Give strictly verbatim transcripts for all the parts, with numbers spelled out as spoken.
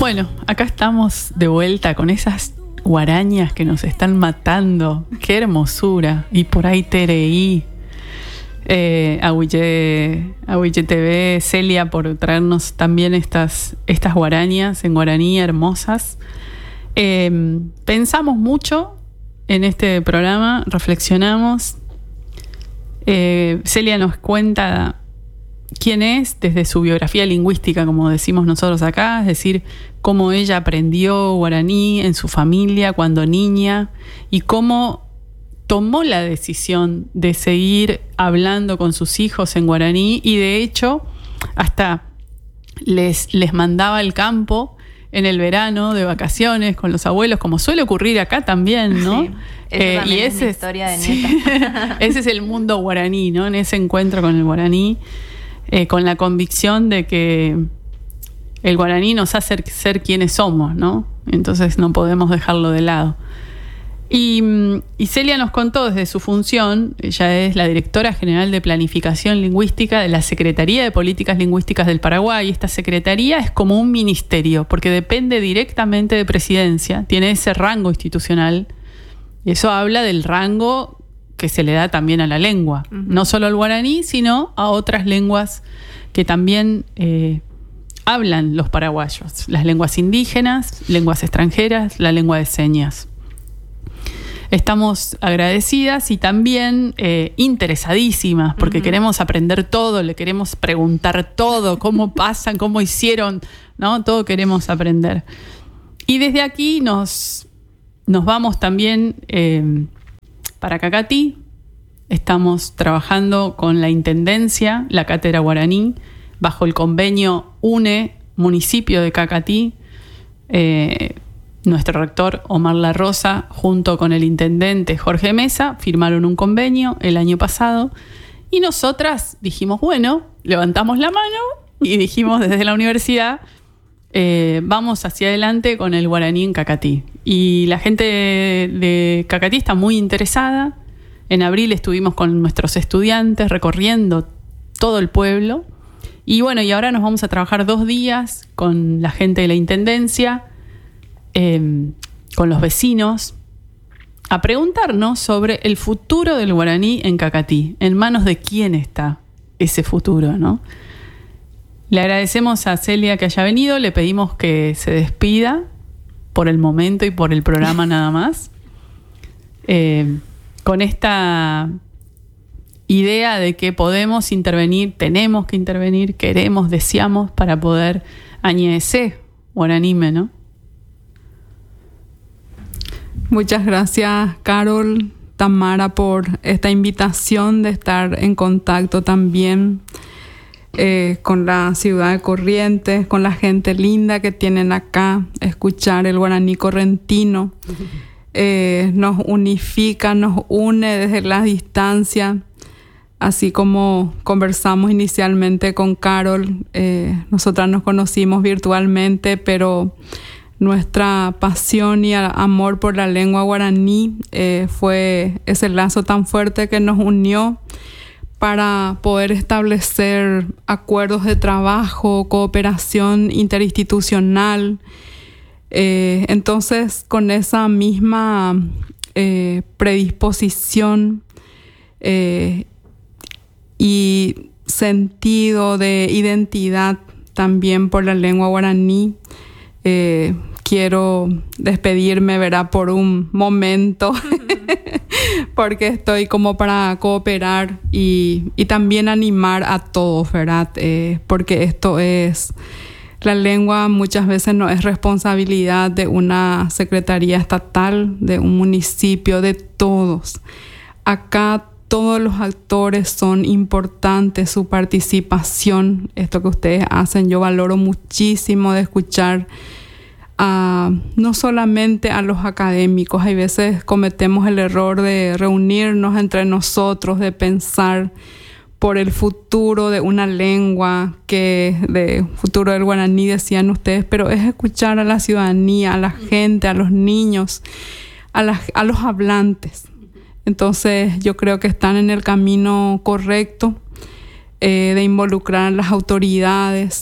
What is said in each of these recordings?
Bueno, acá estamos de vuelta con esas guarañas que nos están matando. ¡Qué hermosura! Y por ahí Tereí, eh, Ahuille, Ahuille T V, Celia por traernos también estas, estas guarañas en guaraní hermosas. Eh, pensamos mucho en este programa, reflexionamos. Eh, Celia nos cuenta quién es desde su biografía lingüística, como decimos nosotros acá, es decir, cómo ella aprendió guaraní en su familia cuando niña y cómo tomó la decisión de seguir hablando con sus hijos en guaraní y de hecho hasta les, les mandaba al campo en el verano de vacaciones con los abuelos, como suele ocurrir acá también, ¿no? Sí, eh, y esa es mi historia de nieta. Sí, ese es el mundo guaraní, ¿no? En ese encuentro con el guaraní. Eh, con la convicción de que el guaraní nos hace ser quienes somos, ¿no? Entonces no podemos dejarlo de lado. Y, y Celia nos contó desde su función, ella es la directora general de Planificación Lingüística de la Secretaría de Políticas Lingüísticas del Paraguay. Esta secretaría es como un ministerio, porque depende directamente de Presidencia, tiene ese rango institucional, y eso habla del rango que se le da también a la lengua, uh-huh. No solo al guaraní, sino a otras lenguas que también eh, hablan los paraguayos, las lenguas indígenas, lenguas extranjeras, la lengua de señas. Estamos agradecidas y también eh, interesadísimas, porque uh-huh. queremos aprender todo, le queremos preguntar todo, cómo pasan, cómo hicieron, ¿no? Todo queremos aprender. Y desde aquí nos, nos vamos también Eh, para Cacatí. Estamos trabajando con la Intendencia, la Cátedra Guaraní, bajo el convenio UNE, municipio de Cacatí. Eh, nuestro rector Omar La Rosa, junto con el intendente Jorge Mesa, firmaron un convenio el año pasado y nosotras dijimos, bueno, levantamos la mano y dijimos desde la universidad, Eh, vamos hacia adelante con el guaraní en Cacatí. Y la gente de, de Cacatí está muy interesada. En abril estuvimos con nuestros estudiantes recorriendo todo el pueblo. Y bueno, y ahora nos vamos a trabajar dos días con la gente de la Intendencia, eh, con los vecinos, a preguntarnos sobre el futuro del guaraní en Cacatí. ¿En manos de quién está ese futuro, no? Le agradecemos a Celia que haya venido, le pedimos que se despida por el momento y por el programa nada más. Eh, con esta idea de que podemos intervenir, tenemos que intervenir, queremos, deseamos para poder añecer guaranime, ¿no? Muchas gracias, Carol, Tamara, por esta invitación de estar en contacto también Eh, con la ciudad de Corrientes, con la gente linda que tienen acá, escuchar el guaraní correntino, eh, nos unifica, nos une desde la distancia, así como conversamos inicialmente con Carol, eh, nosotras nos conocimos virtualmente, pero nuestra pasión y amor por la lengua guaraní eh, fue ese lazo tan fuerte que nos unió para poder establecer acuerdos de trabajo, cooperación interinstitucional. Eh, entonces, con esa misma eh, predisposición eh, y sentido de identidad también por la lengua guaraní, eh, quiero despedirme, ¿verdad?, por un momento, porque estoy como para cooperar y, y también animar a todos, ¿verdad? Eh, porque esto es, la lengua muchas veces no es responsabilidad de una secretaría estatal, de un municipio, de todos. Acá todos los actores son importantes, su participación, esto que ustedes hacen, yo valoro muchísimo de escuchar a, no solamente a los académicos, hay veces cometemos el error de reunirnos entre nosotros, de pensar por el futuro de una lengua, que de futuro del guaraní decían ustedes, pero es escuchar a la ciudadanía, a la gente, a los niños, a, la, a los hablantes. Entonces yo creo que están en el camino correcto eh, de involucrar a las autoridades,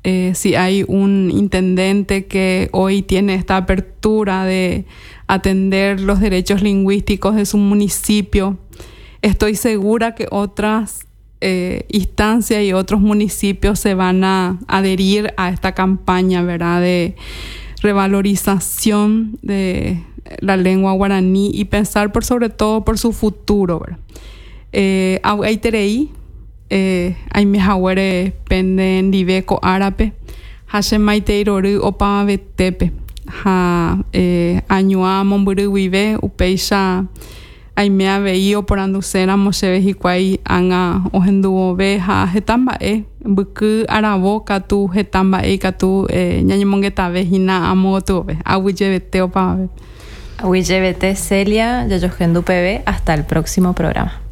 Eh, si hay un intendente que hoy tiene esta apertura de atender los derechos lingüísticos de su municipio, estoy segura que otras eh, instancias y otros municipios se van a adherir a esta campaña, ¿verdad?, de revalorización de la lengua guaraní y pensar por sobre todo por su futuro, ¿verdad? Eh, hay terei, hay mejawere penden diveco árabe, hashemaiteiroru opa vetepe, ha añua momburu vive upeisha hay mea veio por anducera mocheve hikwai anga ohenduo ve ha hetamba e buku arabo katu hetamba e katu ñañemongeta ve hina amoto ve awiyevete opa ve awiyevete Celia Yayohendu P B. Hasta el próximo programa.